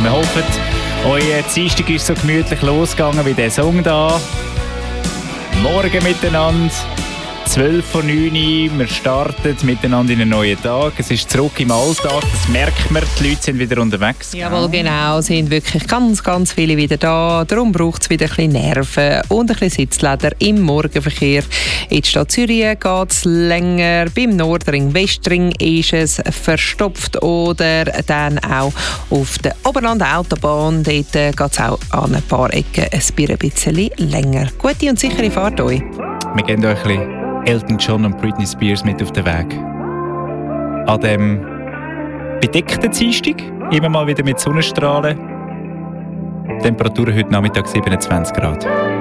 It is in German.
Wir hoffen, euer Dienstag ist so gemütlich losgegangen wie der Song da. Morgen miteinander. 12 vor 9 Uhr, wir starten miteinander in einen neuen Tag. Es ist zurück im Alltag, das merkt man, die Leute sind wieder unterwegs. Jawohl, genau, sind wirklich ganz, ganz viele wieder da. Darum braucht es wieder ein bisschen Nerven und ein bisschen Sitzleder im Morgenverkehr. In der Stadt Zürich geht es länger, beim Nordring, Westring ist es verstopft oder dann auch auf der Oberlander Autobahn. Dort geht es auch an ein paar Ecken ein bisschen länger. Gute und sichere Fahrt euch. Wir geben euch ein bisschen Elton John und Britney Spears mit auf den Weg. An dem bedeckten Dienstag, immer mal wieder mit Sonnenstrahlen. Temperatur heute Nachmittag 27 Grad.